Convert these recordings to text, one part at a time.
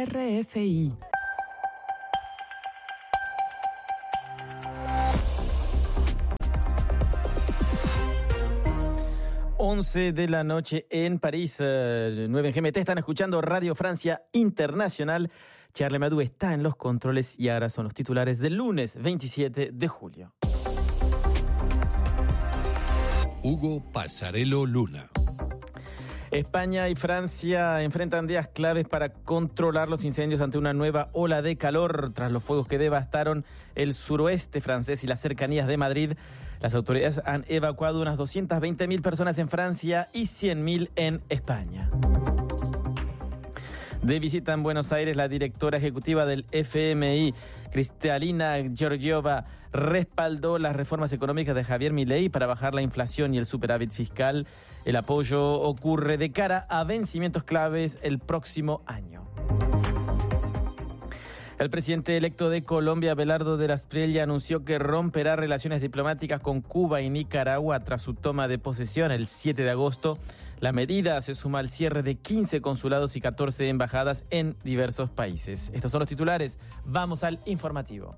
RFI. Once de la noche en París, 9 en GMT. Están escuchando Radio Francia Internacional. Charles Madou está en los controles y ahora son los titulares del lunes 27 de julio. Hugo Passarello Luna. España y Francia enfrentan días claves para controlar los incendios ante una nueva ola de calor. Tras los fuegos que devastaron el suroeste francés y las cercanías de Madrid, las autoridades han evacuado unas 220.000 personas en Francia y 100.000 en España. De visita en Buenos Aires, la directora ejecutiva del FMI, Kristalina Georgieva, respaldó las reformas económicas de Javier Milei para bajar la inflación y el superávit fiscal. El apoyo ocurre de cara a vencimientos claves el próximo año. El presidente electo de Colombia, Abelardo de la Espriella, anunció que romperá relaciones diplomáticas con Cuba y Nicaragua tras su toma de posesión el 7 de agosto. La medida se suma al cierre de 15 consulados y 14 embajadas en diversos países. Estos son los titulares. Vamos al informativo.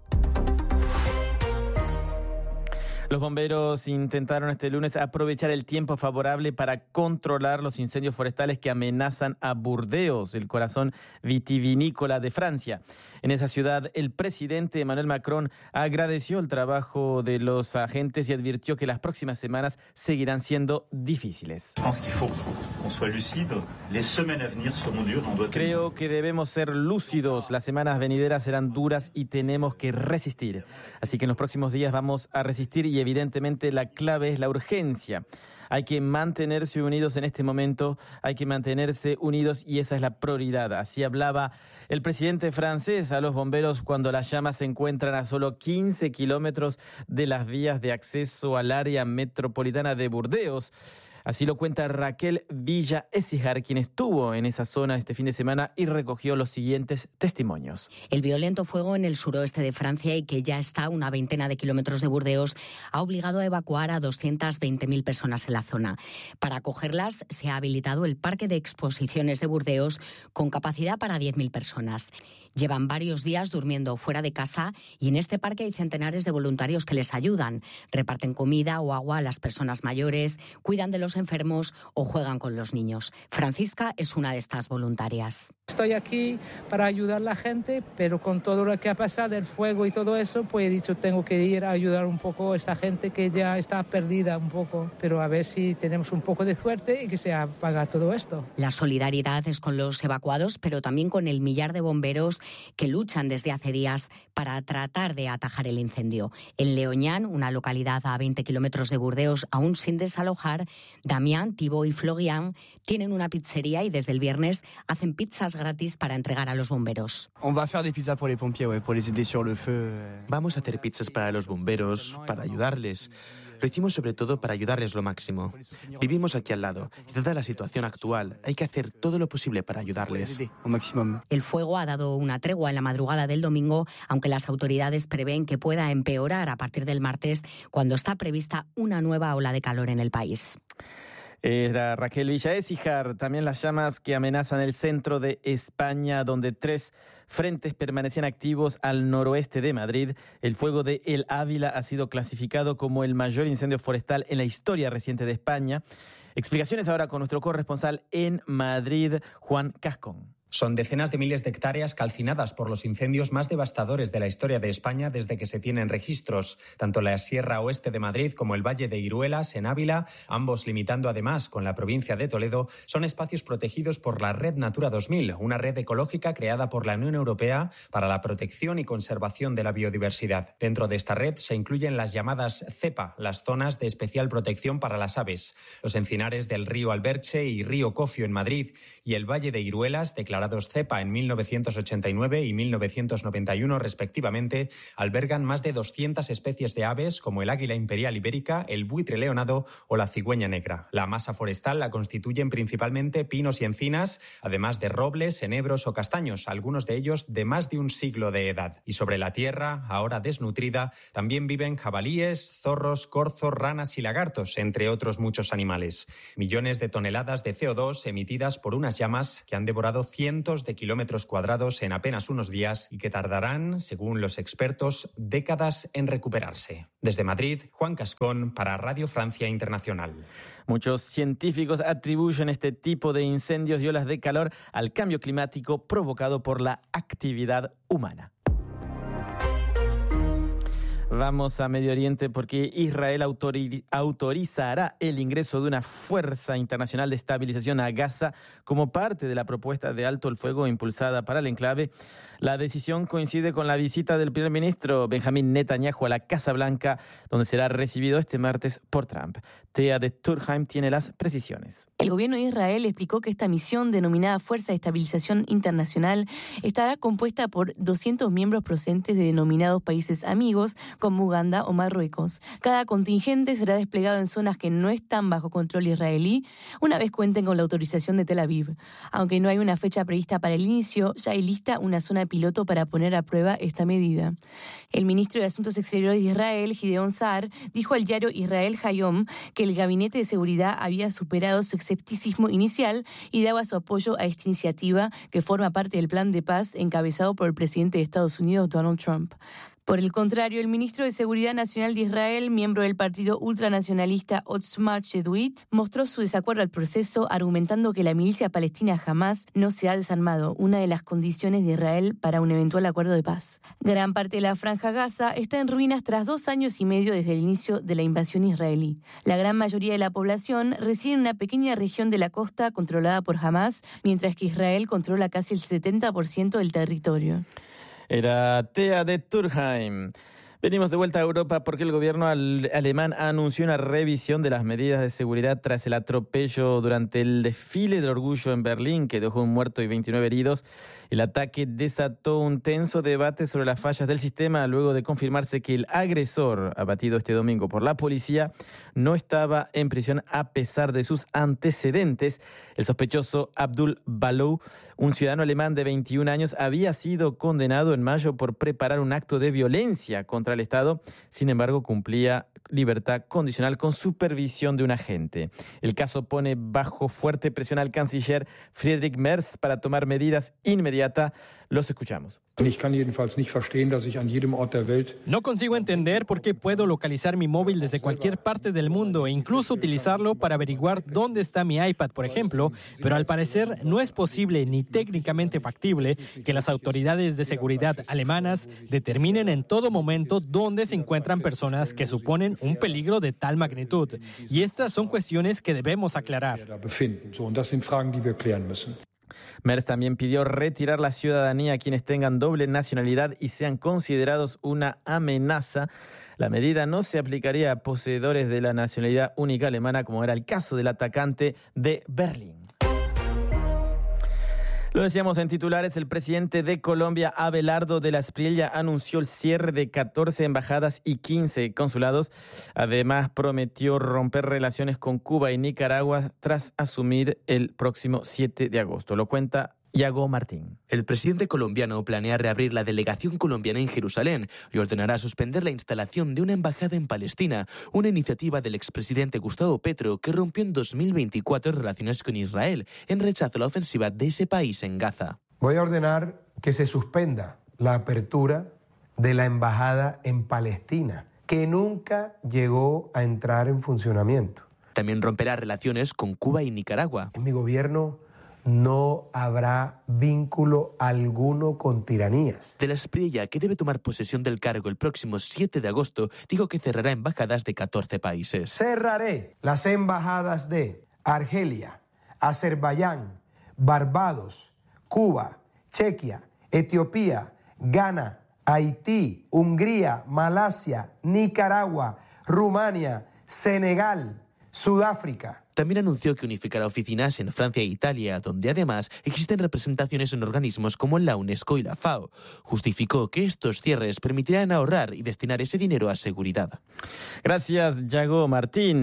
Los bomberos intentaron este lunes aprovechar el tiempo favorable para controlar los incendios forestales que amenazan a Burdeos, el corazón vitivinícola de Francia. En esa ciudad, el presidente Emmanuel Macron agradeció el trabajo de los agentes y advirtió que las próximas semanas seguirán siendo difíciles. Creo que debemos ser lúcidos. Las semanas venideras serán duras y tenemos que resistir. Así que en los próximos días vamos a resistir y evidentemente la clave es la urgencia. Hay que mantenerse unidos en este momento, hay que mantenerse unidos y esa es la prioridad. Así hablaba el presidente francés a los bomberos cuando las llamas se encuentran a solo 15 kilómetros de las vías de acceso al área metropolitana de Burdeos. Así lo cuenta Raquel Villa Écijar, quien estuvo en esa zona este fin de semana y recogió los siguientes testimonios. El violento fuego en el suroeste de Francia y que ya está a una veintena de kilómetros de Burdeos ha obligado a evacuar a 220.000 personas en la zona. Para acogerlas se ha habilitado el Parque de Exposiciones de Burdeos con capacidad para 10.000 personas. Llevan varios días durmiendo fuera de casa y en este parque hay centenares de voluntarios que les ayudan. Reparten comida o agua a las personas mayores, cuidan de los enfermos o juegan con los niños. Francisca es una de estas voluntarias. Estoy aquí para ayudar a la gente, pero con todo lo que ha pasado, el fuego y todo eso, pues he dicho tengo que ir a ayudar un poco a esta gente que ya está perdida un poco, pero a ver si tenemos un poco de suerte y que se apaga todo esto. La solidaridad es con los evacuados, pero también con el millar de bomberos que luchan desde hace días para tratar de atajar el incendio. En Leoñán, una localidad a 20 kilómetros de Burdeos, aún sin desalojar, Damián, Thibaut y Florian tienen una pizzería y desde el viernes hacen pizzas gratis para entregar a los bomberos. Vamos a hacer pizzas para los bomberos, para ayudarles. Lo hicimos sobre todo para ayudarles lo máximo. Vivimos aquí al lado y dada la situación actual, hay que hacer todo lo posible para ayudarles. El fuego ha dado una tregua en la madrugada del domingo, aunque las autoridades prevén que pueda empeorar a partir del martes, cuando está prevista una nueva ola de calor en el país. Era Raquel Villa Écijar. También las llamas que amenazan el centro de España, donde 3 frentes permanecían activos al noroeste de Madrid. El fuego de El Ávila ha sido clasificado como el mayor incendio forestal en la historia reciente de España. Explicaciones ahora con nuestro corresponsal en Madrid, Juan Cascón. Son decenas de miles de hectáreas calcinadas por los incendios más devastadores de la historia de España desde que se tienen registros. Tanto la Sierra Oeste de Madrid como el Valle de Iruelas, en Ávila, ambos limitando además con la provincia de Toledo, son espacios protegidos por la Red Natura 2000, una red ecológica creada por la Unión Europea para la protección y conservación de la biodiversidad. Dentro de esta red se incluyen las llamadas ZEPA, las zonas de especial protección para las aves. Los encinares del río Alberche y río Cofio en Madrid y el Valle de Iruelas, declarados CEPA en 1989 y 1991 respectivamente, albergan más de 200 especies de aves como el águila imperial ibérica, el buitre leonado o la cigüeña negra. La masa forestal la constituyen principalmente pinos y encinas, además de robles, enebros o castaños, algunos de ellos de más de un siglo de edad. Y sobre la tierra, ahora desnutrida, también viven jabalíes, zorros, corzos, ranas y lagartos, entre otros muchos animales. Millones de toneladas de CO2 emitidas por unas llamas que han devorado cientos cientos de kilómetros cuadrados en apenas unos días y que tardarán, según los expertos, décadas en recuperarse. Desde Madrid, Juan Cascón para Radio Francia Internacional. Muchos científicos atribuyen este tipo de incendios y olas de calor al cambio climático provocado por la actividad humana. Vamos a Medio Oriente porque Israel autorizará el ingreso de una fuerza internacional de estabilización a Gaza como parte de la propuesta de alto el fuego impulsada para el enclave. La decisión coincide con la visita del primer ministro Benjamín Netanyahu a la Casa Blanca, donde será recibido este martes por Trump. Thea de Turkheim tiene las precisiones. El gobierno de Israel explicó que esta misión, denominada Fuerza de Estabilización Internacional, estará compuesta por 200 miembros procedentes de denominados países amigos, como Uganda o Marruecos. Cada contingente será desplegado en zonas que no están bajo control israelí, una vez cuenten con la autorización de Tel Aviv. Aunque no hay una fecha prevista para el inicio, ya hay lista una zona piloto para poner a prueba esta medida. El ministro de Asuntos Exteriores de Israel, Gideon Saar, dijo al diario Israel Hayom que el Gabinete de Seguridad había superado su escepticismo inicial y daba su apoyo a esta iniciativa que forma parte del plan de paz encabezado por el presidente de Estados Unidos, Donald Trump. Por el contrario, el ministro de Seguridad Nacional de Israel, miembro del partido ultranacionalista Otzma Yehudit, mostró su desacuerdo al proceso, argumentando que la milicia palestina Hamas no se ha desarmado, una de las condiciones de Israel para un eventual acuerdo de paz. Gran parte de la Franja Gaza está en ruinas tras 2 años y medio desde el inicio de la invasión israelí. La gran mayoría de la población reside en una pequeña región de la costa controlada por Hamas, mientras que Israel controla casi el 70% del territorio. Era Thea de Turkheim. Venimos de vuelta a Europa porque el gobierno alemán anunció una revisión de las medidas de seguridad tras el atropello durante el desfile del orgullo en Berlín, que dejó un muerto y 29 heridos. El ataque desató un tenso debate sobre las fallas del sistema luego de confirmarse que el agresor, abatido este domingo por la policía, no estaba en prisión a pesar de sus antecedentes. El sospechoso Abdul Balou, un ciudadano alemán de 21 años, había sido condenado en mayo por preparar un acto de violencia contra el Estado. Sin embargo, cumplía libertad condicional con supervisión de un agente. El caso pone bajo fuerte presión al canciller Friedrich Merz para tomar medidas inmediatas. Los escuchamos. No consigo entender por qué puedo localizar mi móvil desde cualquier parte del mundo e incluso utilizarlo para averiguar dónde está mi iPad, por ejemplo, pero al parecer no es posible ni técnicamente factible que las autoridades de seguridad alemanas determinen en todo momento dónde se encuentran personas que suponen un peligro de tal magnitud. Y estas son cuestiones que debemos aclarar. Merz también pidió retirar la ciudadanía a quienes tengan doble nacionalidad y sean considerados una amenaza. La medida no se aplicaría a poseedores de la nacionalidad única alemana, como era el caso del atacante de Berlín. Lo decíamos en titulares, el presidente de Colombia, Abelardo de la Espriella, anunció el cierre de 14 embajadas y 15 consulados. Además, prometió romper relaciones con Cuba y Nicaragua tras asumir el próximo 7 de agosto. Lo cuenta Yago Martín. El presidente colombiano planea reabrir la delegación colombiana en Jerusalén y ordenará suspender la instalación de una embajada en Palestina, una iniciativa del expresidente Gustavo Petro que rompió en 2024 relaciones con Israel en rechazo a la ofensiva de ese país en Gaza. Voy a ordenar que se suspenda la apertura de la embajada en Palestina, que nunca llegó a entrar en funcionamiento. También romperá relaciones con Cuba y Nicaragua. En mi gobierno no habrá vínculo alguno con tiranías. De la Espriella, que debe tomar posesión del cargo el próximo 7 de agosto, dijo que cerrará embajadas de 14 países. Cerraré las embajadas de Argelia, Azerbaiyán, Barbados, Cuba, Chequia, Etiopía, Ghana, Haití, Hungría, Malasia, Nicaragua, Rumania, Senegal, Sudáfrica. También anunció que unificará oficinas en Francia e Italia, donde además existen representaciones en organismos como la UNESCO y la FAO. Justificó que estos cierres permitirán ahorrar y destinar ese dinero a seguridad. Gracias, Yago Martín.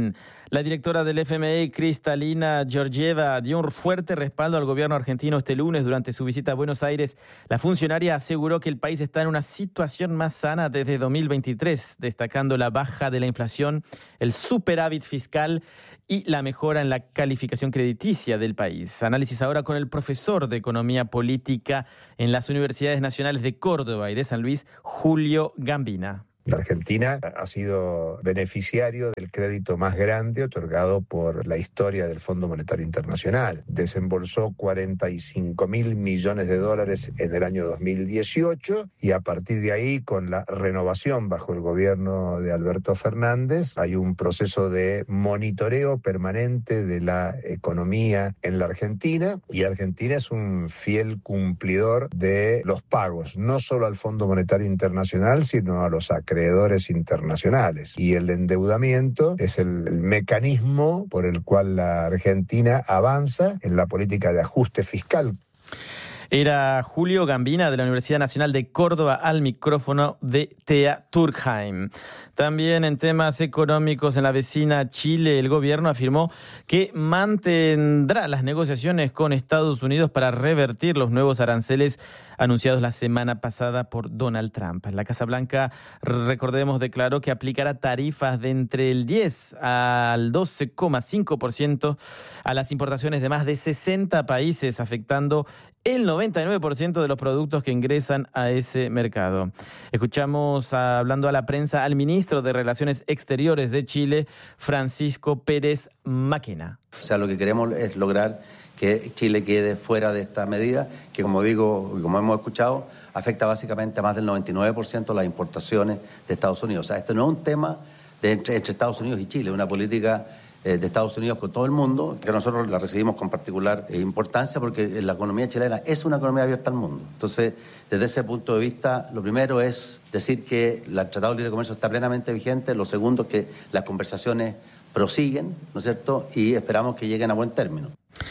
La directora del FMI, Kristalina Georgieva, dio un fuerte respaldo al gobierno argentino este lunes durante su visita a Buenos Aires. La funcionaria aseguró que el país está en una situación más sana desde 2023, destacando la baja de la inflación, el superávit fiscal y la mejora en la calificación crediticia del país. Análisis ahora con el profesor de Economía Política en las Universidades Nacionales de Córdoba y de San Luis, Julio Gambina. La Argentina ha sido beneficiario del crédito más grande otorgado por la historia del Fondo Monetario Internacional. Desembolsó 45.000 millones de dólares en el año 2018 y a partir de ahí, con la renovación bajo el gobierno de Alberto Fernández, hay un proceso de monitoreo permanente de la economía en la Argentina, y Argentina es un fiel cumplidor de los pagos, no solo al Fondo Monetario Internacional, sino a los acreedores internacionales. Y el endeudamiento es el mecanismo por el cual la Argentina avanza en la política de ajuste fiscal. Era Julio Gambina de la Universidad Nacional de Córdoba al micrófono de Thea Turkheim. También en temas económicos, en la vecina Chile, el gobierno afirmó que mantendrá las negociaciones con Estados Unidos para revertir los nuevos aranceles anunciados la semana pasada por Donald Trump. La Casa Blanca, recordemos, declaró que aplicará tarifas de entre el 10 al 12,5% a las importaciones de más de 60 países, afectando el 99% de los productos que ingresan a ese mercado. Escuchamos, hablando a la prensa, al ministro de Relaciones Exteriores de Chile, Francisco Pérez Maquena. O sea, lo que queremos es lograr que Chile quede fuera de esta medida, que, como digo, como hemos escuchado, afecta básicamente a más del 99% de las importaciones de Estados Unidos. O sea, esto no es un tema entre Estados Unidos y Chile, es una política de Estados Unidos con todo el mundo, que nosotros la recibimos con particular importancia porque la economía chilena es una economía abierta al mundo. Entonces, desde ese punto de vista, lo primero es decir que el Tratado de Libre Comercio está plenamente vigente. Lo segundo es que las conversaciones prosiguen, ¿no es cierto?, y esperamos que lleguen a buen término.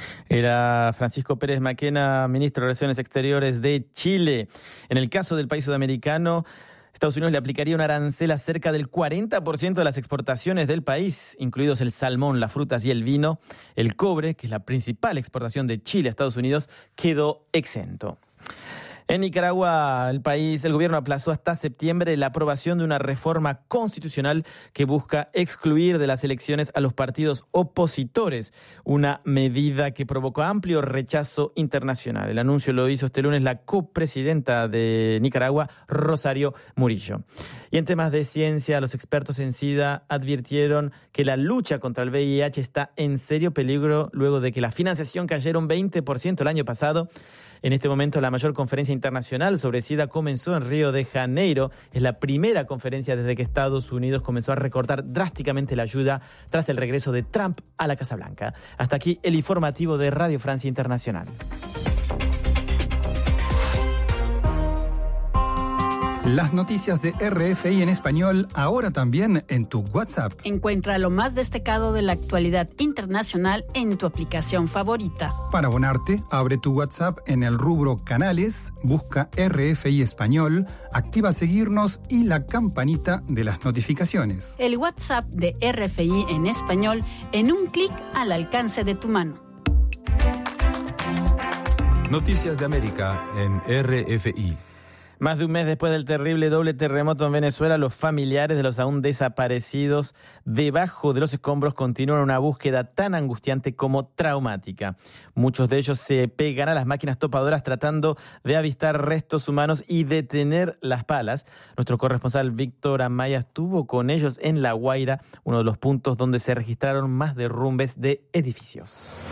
Era Francisco Pérez Maquena, ministro de Relaciones Exteriores de Chile. En el caso del país sudamericano, Estados Unidos le aplicaría un arancel a cerca del 40% de las exportaciones del país, incluidos el salmón, las frutas y el vino. El cobre, que es la principal exportación de Chile a Estados Unidos, quedó exento. En Nicaragua, el gobierno aplazó hasta septiembre la aprobación de una reforma constitucional que busca excluir de las elecciones a los partidos opositores, una medida que provocó amplio rechazo internacional. El anuncio lo hizo este lunes la copresidenta de Nicaragua, Rosario Murillo. Y en temas de ciencia, los expertos en SIDA advirtieron que la lucha contra el VIH está en serio peligro luego de que la financiación cayera un 20% el año pasado. En este momento, la mayor conferencia internacional sobre SIDA comenzó en Río de Janeiro. Es la primera conferencia desde que Estados Unidos comenzó a recortar drásticamente la ayuda tras el regreso de Trump a la Casa Blanca. Hasta aquí el informativo de Radio Francia Internacional. Las noticias de RFI en español, ahora también en tu WhatsApp. Encuentra lo más destacado de la actualidad internacional en tu aplicación favorita. Para abonarte, abre tu WhatsApp en el rubro Canales, busca RFI Español, activa seguirnos y la campanita de las notificaciones. El WhatsApp de RFI en español en un clic al alcance de tu mano. Noticias de América en RFI. Más de un mes después del terrible doble terremoto en Venezuela, los familiares de los aún desaparecidos debajo de los escombros continúan una búsqueda tan angustiante como traumática. Muchos de ellos se pegan a las máquinas topadoras tratando de avistar restos humanos y detener las palas. Nuestro corresponsal Víctor Amaya estuvo con ellos en La Guaira, uno de los puntos donde se registraron más derrumbes de edificios.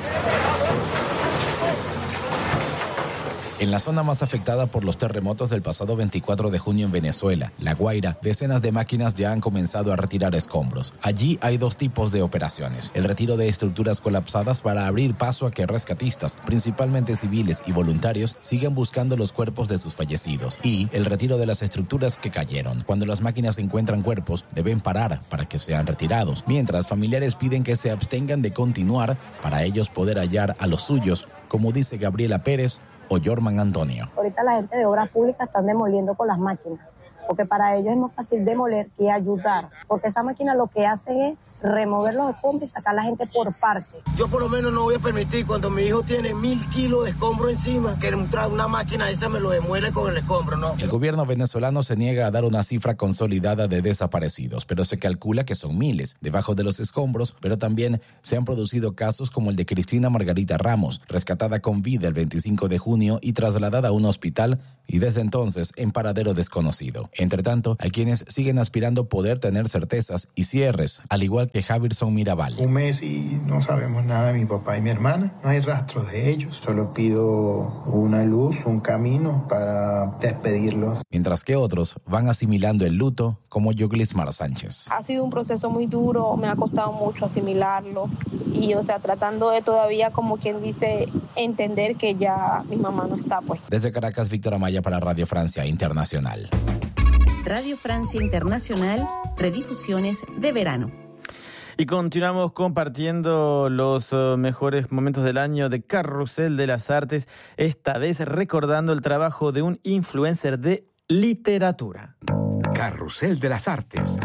En la zona más afectada por los terremotos del pasado 24 de junio en Venezuela, La Guaira, decenas de máquinas ya han comenzado a retirar escombros. Allí hay dos tipos de operaciones: el retiro de estructuras colapsadas para abrir paso a que rescatistas, principalmente civiles y voluntarios, sigan buscando los cuerpos de sus fallecidos, y el retiro de las estructuras que cayeron. Cuando las máquinas encuentran cuerpos, deben parar para que sean retirados, mientras familiares piden que se abstengan de continuar para ellos poder hallar a los suyos, como dice Gabriela Pérez o Jorman Antonio. Ahorita la gente de obras públicas están demoliendo con las máquinas porque para ellos es más fácil demoler que ayudar, porque esa máquina lo que hace es remover los escombros y sacar a la gente por parte. Yo por lo menos no voy a permitir cuando mi hijo tiene 1.000 kilos de escombro encima, que una máquina esa me lo demuele con el escombro, ¿no? El gobierno venezolano se niega a dar una cifra consolidada de desaparecidos, pero se calcula que son miles debajo de los escombros, pero también se han producido casos como el de Cristina Margarita Ramos, rescatada con vida el 25 de junio y trasladada a un hospital y desde entonces en paradero desconocido. Entre tanto, hay quienes siguen aspirando poder tener certezas y cierres, al igual que Javirson Mirabal. Un mes y no sabemos nada de mi papá y mi hermana, no hay rastros de ellos, solo pido una luz, un camino para despedirlos. Mientras que otros van asimilando el luto, como Yoglismar Sánchez. Ha sido un proceso muy duro, me ha costado mucho asimilarlo y, tratando de todavía, como quien dice, entender que ya mi mamá no está, pues. Desde Caracas, Víctor Amaya para Radio Francia Internacional. Radio Francia Internacional, redifusiones de verano. Y continuamos compartiendo los mejores momentos del año de Carrusel de las Artes, esta vez recordando el trabajo de un influencer de literatura. Carrusel de las Artes.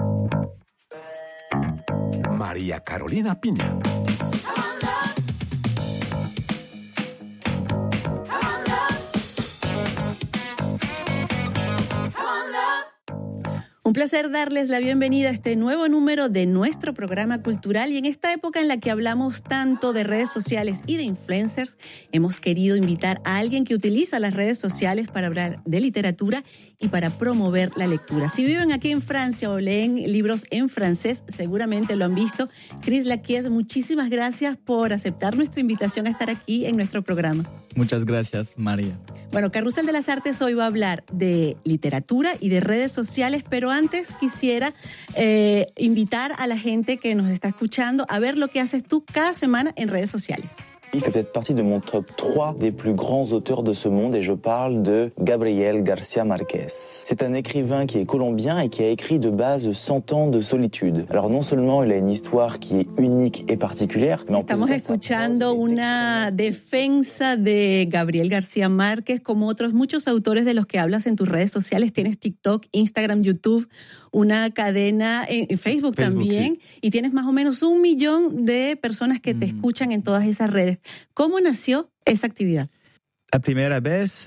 María Carolina Piña. Un placer darles la bienvenida a este nuevo número de nuestro programa cultural, y en esta época en la que hablamos tanto de redes sociales y de influencers, hemos querido invitar a alguien que utiliza las redes sociales para hablar de literatura y para promover la lectura. Si viven aquí en Francia o leen libros en francés, seguramente lo han visto. Chris Laquies, muchísimas gracias por aceptar nuestra invitación a estar aquí en nuestro programa. Muchas gracias, María. Bueno, Carrusel de las Artes hoy va a hablar de literatura y de redes sociales, pero antes quisiera invitar a la gente que nos está escuchando a ver lo que haces tú cada semana en redes sociales. Il fait peut-être partie de mon top 3 des plus grands auteurs de ce monde et je parle de Gabriel García Márquez. C'est un écrivain qui est colombien et qui a écrit de base 100 ans de solitude. Alors non seulement il a une histoire qui est unique et particulière, mais en plus Estamos escuchando una defensa de Gabriel García Márquez, como otros muchos autores de los que hablas en tus redes sociales. Tienes TikTok, Instagram, YouTube, una cadena en Facebook también, sí. Y tienes más o menos 1 millón de personas que te escuchan en todas esas redes. ¿Cómo nació esa actividad? La primera vez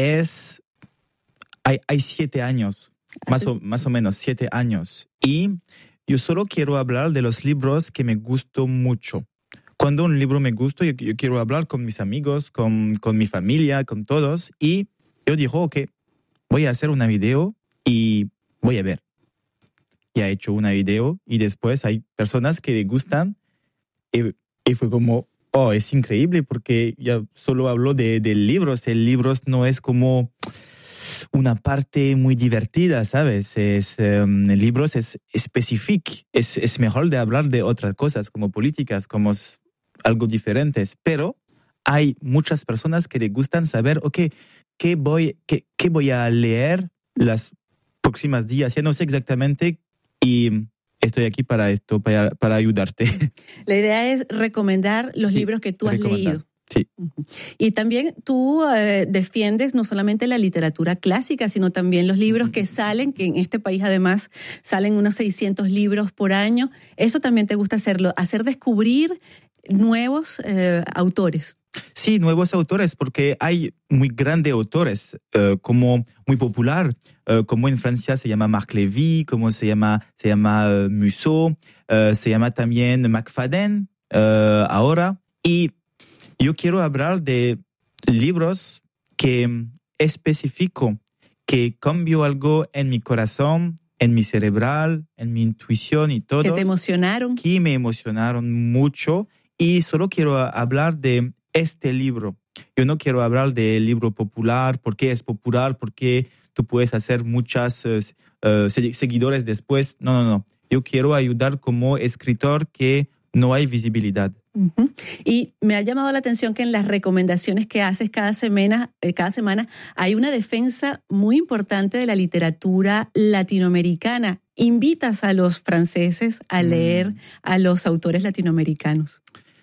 hay 7 años, más o menos 7 años. Y yo solo quiero hablar de los libros que me gustó mucho. Cuando un libro me gusta, yo quiero hablar con mis amigos, con mi familia, con todos. Y yo digo, ok, voy a hacer una video y voy a ver. Y he hecho una video y después hay personas que le gustan y fue como, oh, es increíble porque ya solo hablo de libros. El libro no es como una parte muy divertida, ¿sabes? El libro es específico. Es mejor de hablar de otras cosas como políticas, como algo diferentes. Pero hay muchas personas que le gustan saber, ok, ¿qué voy a leer las próximas días? Ya no sé exactamente. Y estoy aquí para esto, para ayudarte. La idea es recomendar los libros que tú has leído. Sí. Y también tú defiendes no solamente la literatura clásica, sino también los libros que salen, que en este país además salen unos 600 libros por año. Eso también te gusta hacerlo, hacer descubrir nuevos autores. Sí, nuevos autores, porque hay muy grandes autores, como muy popular, como en Francia se llama Marc Lévy, como se llama Musso, se llama también McFadden ahora. Y yo quiero hablar de libros que específico, que cambió algo en mi corazón, en mi cerebral, en mi intuición y todo. Que te emocionaron. Que me emocionaron mucho. Y solo quiero hablar de este libro. Yo no quiero hablar del libro popular, porque es popular, porque tú puedes hacer muchas seguidores después. No. Yo quiero ayudar como escritor que no hay visibilidad. Uh-huh. Y me ha llamado la atención que en las recomendaciones que haces cada semana hay una defensa muy importante de la literatura latinoamericana. Invitas a los franceses a leer a los autores latinoamericanos.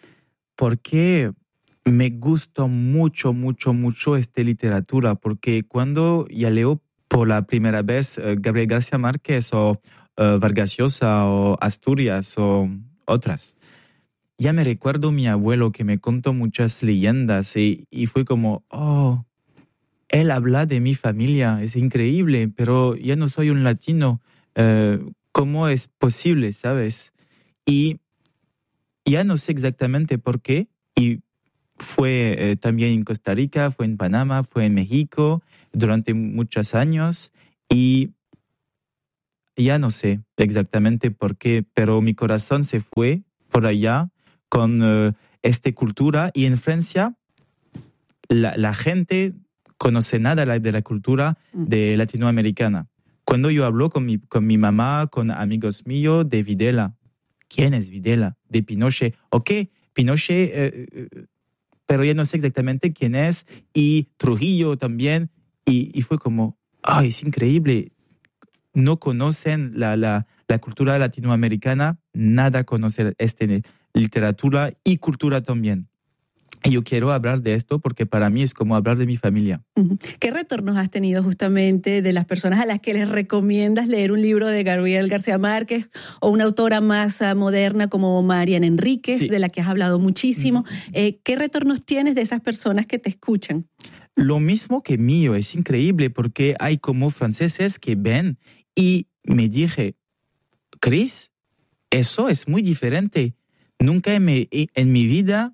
Porque me gusta mucho esta literatura, porque cuando ya leo por la primera vez Gabriel García Márquez o Vargas Llosa o Asturias o otras. Ya me recuerdo mi abuelo que me contó muchas leyendas y fue como, él habla de mi familia, es increíble, pero ya no soy un latino. ¿Cómo es posible, sabes? Y ya no sé exactamente por qué. Y fue también en Costa Rica, fue en Panamá, fue en México durante muchos años. Y ya no sé exactamente por qué, pero mi corazón se fue por allá con esta cultura. Y en Francia, la gente conoce nada de la cultura de latinoamericana. Cuando yo hablo con mi mamá, con amigos míos de Videla, ¿quién es Videla? De Pinochet. Ok, Pinochet, pero ya no sé exactamente quién es. Y Trujillo también. Y fue como, es increíble. No conocen la cultura latinoamericana, nada conocen literatura y cultura también. Y yo quiero hablar de esto porque para mí es como hablar de mi familia. ¿Qué retornos has tenido justamente de las personas a las que les recomiendas leer un libro de Gabriel García Márquez o una autora más moderna como Mariana Enríquez, de la que has hablado muchísimo? ¿Qué retornos tienes de esas personas que te escuchan? Lo mismo que mío, es increíble porque hay como franceses que ven y me dije, Chris, eso es muy diferente. Nunca en mi vida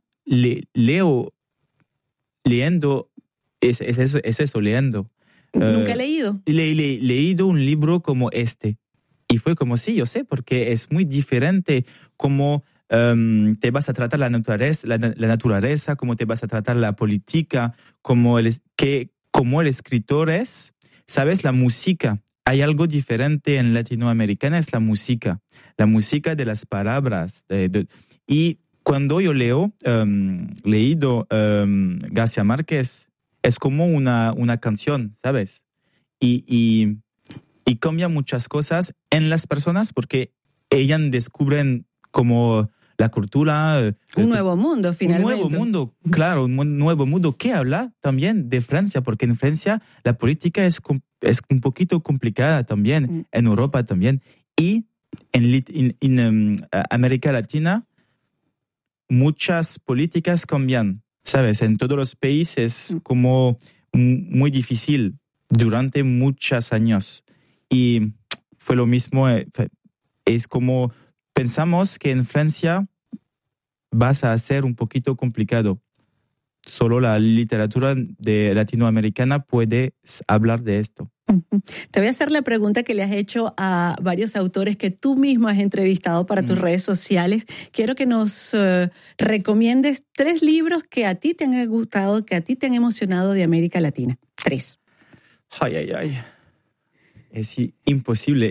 leyendo, es eso, leyendo. ¿Nunca he leído? Leído un libro como este. Y fue como, sí, yo sé, porque es muy diferente cómo te vas a tratar la naturaleza, cómo te vas a tratar la política, cómo el escritor es. ¿Sabes? La música. Hay algo diferente en latinoamericana, es la música de las palabras. Y cuando yo leído García Márquez, es como una canción, ¿sabes? Y cambia muchas cosas en las personas porque ellas descubren como la cultura. Un nuevo mundo, finalmente. Un nuevo mundo, claro, un nuevo mundo que habla también de Francia, porque en Francia la política es un poquito complicada también, en Europa también. Y en América Latina, muchas políticas cambian, ¿sabes? En todos los países como muy difícil durante muchos años. Y fue lo mismo, es como pensamos que en Francia vas a ser un poquito complicado. Solo la literatura latinoamericana puede hablar de esto. Te voy a hacer la pregunta que le has hecho a varios autores que tú mismo has entrevistado para tus redes sociales. Quiero que nos recomiendes 3 libros que a ti te han gustado, que a ti te han emocionado de América Latina. 3. Ay. Es imposible.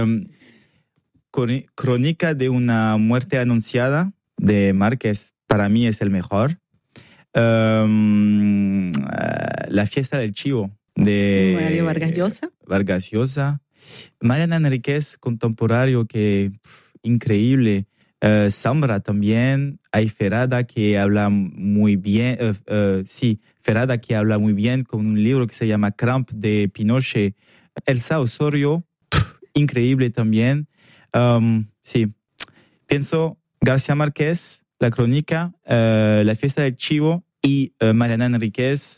Crónica de una muerte anunciada de Márquez, para mí es el mejor. La fiesta del chivo de Mario Vargas Llosa. Mariana Enríquez, contemporáneo, que increíble. Sombra también. Hay Ferrada que habla muy bien. Ferrada que habla muy bien con un libro que se llama Cramp de Pinochet. Elsa Osorio, increíble también. Pienso García Márquez, La Crónica, La fiesta del chivo y Mariana Enríquez,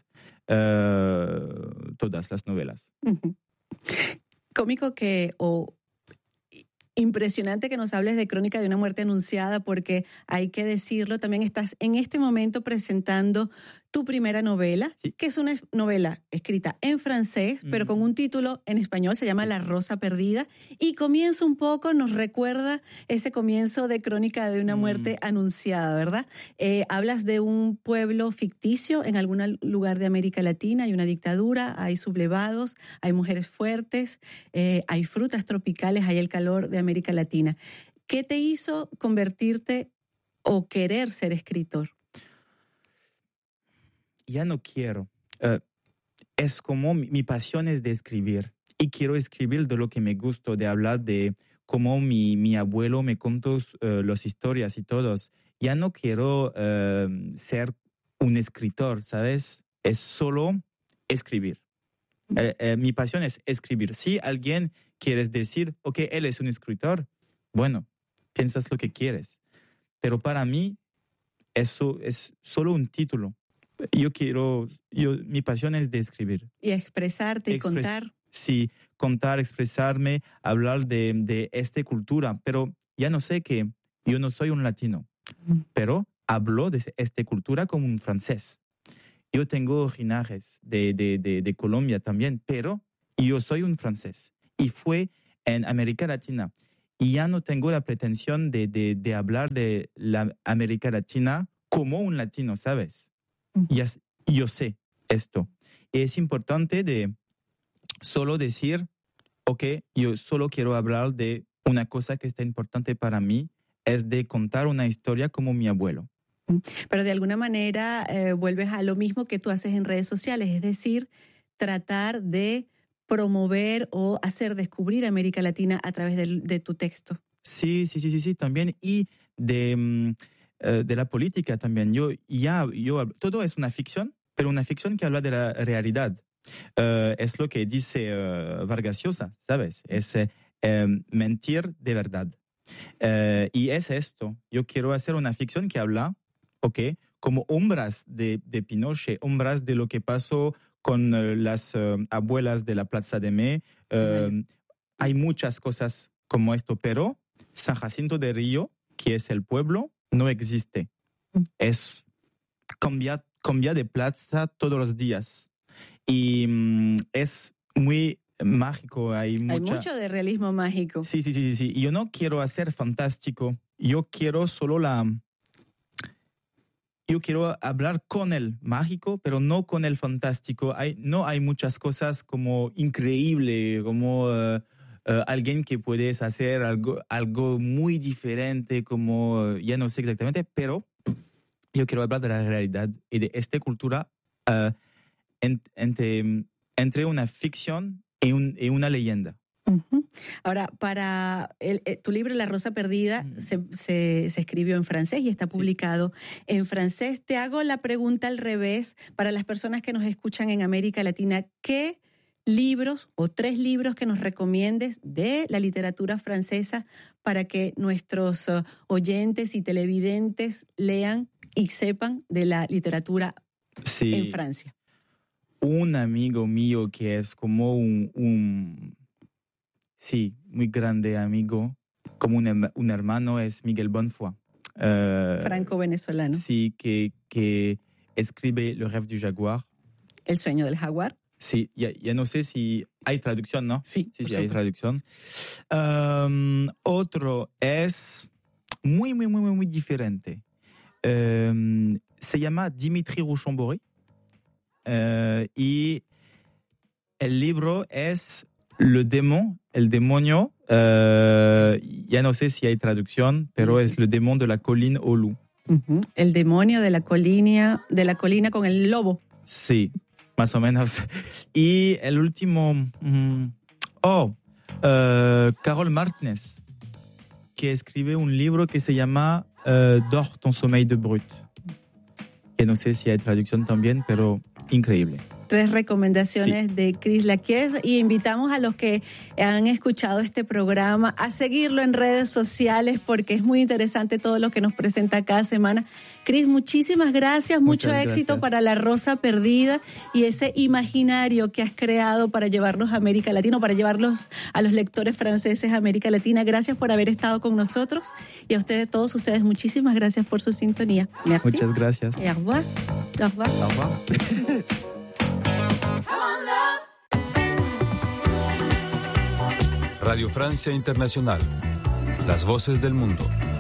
todas las novelas. Cómico impresionante que nos hables de Crónica de una muerte anunciada, porque hay que decirlo, también estás en este momento presentando tu primera novela, que es una novela escrita en francés, pero con un título en español, se llama La Rosa Perdida, y comienza un poco, nos recuerda ese comienzo de Crónica de una muerte anunciada, ¿verdad? Hablas de un pueblo ficticio en algún lugar de América Latina, hay una dictadura, hay sublevados, hay mujeres fuertes, hay frutas tropicales, hay el calor de América Latina. ¿Qué te hizo convertirte o querer ser escritor? Ya no quiero. Es como mi pasión es de escribir. Y quiero escribir de lo que me gusta, de hablar de cómo mi abuelo me contó las historias y todos. Ya no quiero ser un escritor, ¿sabes? Es solo escribir. Mi pasión es escribir. Si alguien quieres decir, ok, él es un escritor, bueno, piensas lo que quieres. Pero para mí, eso es solo un título. Mi pasión es de escribir. Y expresarte y contar. Sí, contar, expresarme, hablar de esta cultura. Pero ya no sé que yo no soy un latino, pero hablo de esta cultura como un francés. Yo tengo originajes de Colombia también, pero yo soy un francés. Y fue en América Latina. Y ya no tengo la pretensión de hablar de la América Latina como un latino, ¿sabes? Yo sé esto. Y es importante de solo decir, ok, yo solo quiero hablar de una cosa que está importante para mí, es de contar una historia como mi abuelo. Pero de alguna manera vuelves a lo mismo que tú haces en redes sociales, es decir, tratar de promover o hacer descubrir América Latina a través de tu texto. Sí, también. Y de la política también. Todo es una ficción, pero una ficción que habla de la realidad. Es lo que dice Vargas Llosa, ¿sabes? Es mentir de verdad. Y es esto. Yo quiero hacer una ficción que habla, como sombras de Pinochet, sombras de lo que pasó con las abuelas de la Plaza de May. Hay muchas cosas como esto, pero San Jacinto de Río, que es el pueblo, no existe. Es cambia de plaza todos los días. Y es muy mágico. Hay mucho de realismo mágico. Sí. Y yo no quiero hacer fantástico. Yo quiero Yo quiero hablar con el mágico, pero no con el fantástico. No hay muchas cosas como increíble, como alguien que puedes hacer algo muy diferente, como ya no sé exactamente, pero yo quiero hablar de la realidad y de esta cultura entre una ficción y una leyenda. Ahora, para tu libro La Rosa Perdida se escribió en francés y está publicado en francés. Te hago la pregunta al revés para las personas que nos escuchan en América Latina. ¿Qué libros o 3 libros que nos recomiendes de la literatura francesa para que nuestros oyentes y televidentes lean y sepan de la literatura en Francia? Un amigo mío que es como muy grande amigo, como un hermano, es Miguel Bonfoy. Franco-venezolano. Sí, que escribe Le Rêve du Jaguar. El sueño del jaguar. Sí, ya no sé si hay traducción, ¿no? Sí, hay traducción. Otro es muy, muy, muy, muy diferente. Se llama Dimitri Rouchon-Bory. Y el libro es el demonio, ya no sé si hay traducción, pero es el demonio de la colina Olu. El demonio de la colina con el lobo. Sí, más o menos. Y el último, Carol Martínez, que escribe un libro que se llama Dors ton sommeil de brute. Que no sé si hay traducción también, pero increíble. 3 recomendaciones de Chris Laquies y invitamos a los que han escuchado este programa a seguirlo en redes sociales porque es muy interesante todo lo que nos presenta cada semana. Chris, muchísimas gracias, mucho éxito para La Rosa Perdida y ese imaginario que has creado para llevarlos a América Latina, para llevarlos a los lectores franceses a América Latina. Gracias por haber estado con nosotros y a ustedes, todos ustedes, muchísimas gracias por su sintonía. Merci. Muchas gracias. Et au revoir. Au revoir. Au revoir. Radio Francia Internacional. Las voces del mundo.